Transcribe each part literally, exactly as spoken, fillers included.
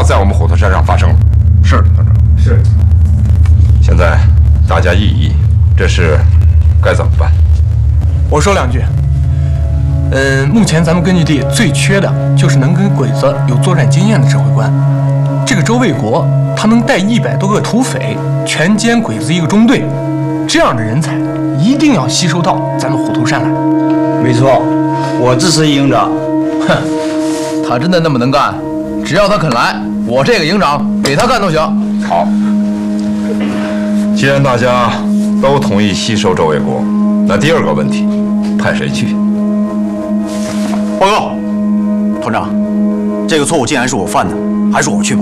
在我们虎头山上发生了。 是，团长。 是。 现在大家议一议，这事该怎么办？ 我说两句。嗯，目前咱们根据地最缺的就是能跟鬼子有作战经验的指挥官。这个周卫国，他能带一百多个土匪，全歼鬼子一个中队，这样的人才一定要吸收到咱们虎头山来。 没错，我支持营长。 哼，他真的那么能干？只要他肯来，我这个营长给他干都行。 好，既然大家都同意吸收周卫国，那第二个问题，派谁去？ 报告，团长，这个错误既然是我犯的，还是我去吧。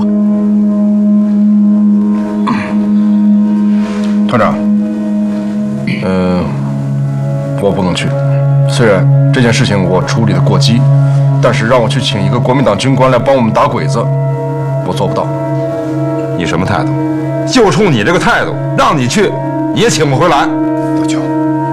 团长，嗯，我不能去。虽然这件事情我处理的过激，但是让我去请一个国民党军官来帮我们打鬼子，我做不到。 你什么态度？就冲你这个态度，让你去，你也请不回来。 大乔，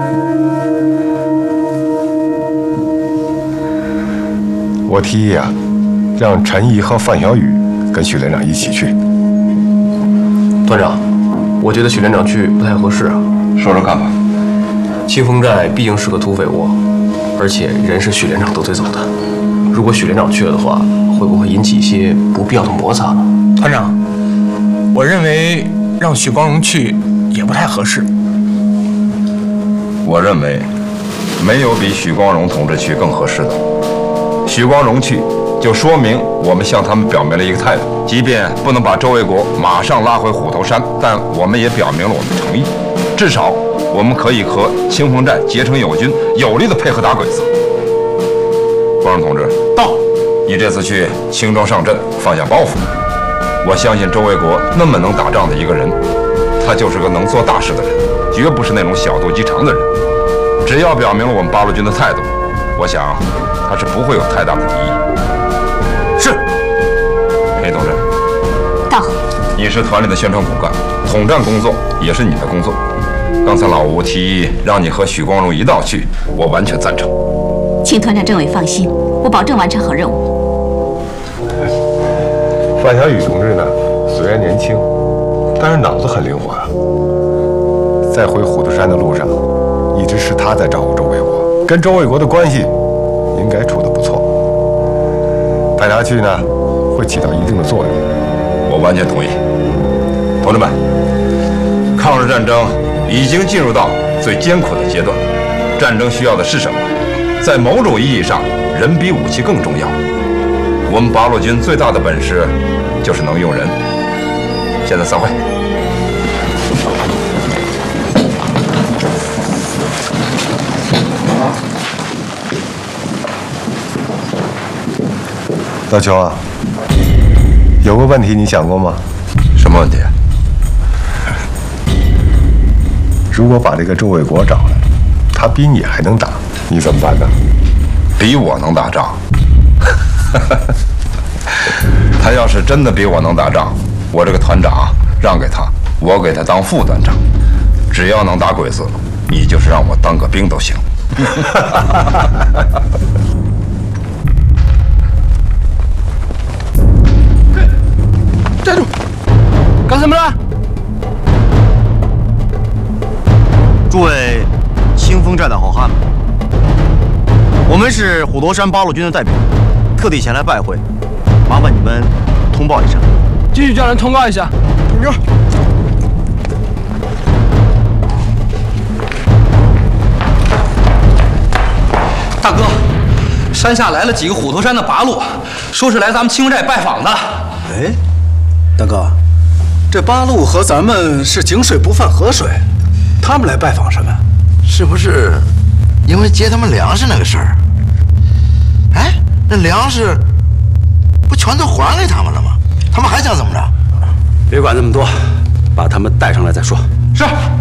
我提议啊，让陈毅和范小雨跟许连长一起去。 团长，我觉得许连长去不太合适啊。 说说看法。 清风寨毕竟是个土匪窝，而且人是许连长得罪走的。如果许连长去了的话，会不会引起一些不必要的摩擦呢？ 团长，我认为让许光荣去也不太合适。 我认为没有比许光荣同志去更合适的。许光荣去，就说明我们向他们表明了一个态度，即便不能把周卫国马上拉回虎头山，但我们也表明了我们的诚意。至少我们可以和清风寨结成友军，有力的配合打鬼子。光荣同志， 到。 你这次去轻装上阵，放下包袱。我相信周卫国那么能打仗的一个人，他就是个能做大事的人，绝不是那种小肚鸡肠的人。只要表明了我们八路军的态度，我想他是不会有太大的敌意。 是。 裴同志， 到。 你是团里的宣传骨干，统战工作也是你的工作。刚才老吴提议让你和许光荣一道去，我完全赞成。 请团长政委放心，我保证完成好任务。 范小雨同志呢，虽然年轻，但是脑子很灵活啊。在回虎头山的路上，一直是他在照顾周卫国，跟周卫国的关系应该处得不错。派他去呢，会起到一定的作用。 我完全同意。同志们，抗日战争已经进入到最艰苦的阶段，战争需要的是什么？在某种意义上，人比武器更重要。我们八路军最大的本事就是能用人。现在散会。 老邱啊，有个问题你想过吗？ 什么问题？ 如果把这个周卫国找来，他比你还能打，你怎么办呢？ 比我能打仗？他要是真的比我能打仗，我这个团长让给他，我给他当副团长。只要能打鬼子，你就是让我当个兵都行。 站住！干什么了？ 诸位清风寨的好汉们，我们是虎头山八路军的代表，特地前来拜会，麻烦你们通报一声。 继续叫人通告一下。 有。 大哥，山下来了几个虎头山的八路，说是来咱们清风寨拜访的。 哎，大哥，这八路和咱们是井水不犯河水，他们来拜访什么？ 是不是因为接他们粮食那个事儿？哎，那粮食不全都还给他们了吗？他们还想怎么着？ 别管这么多，把他们带上来再说。 是。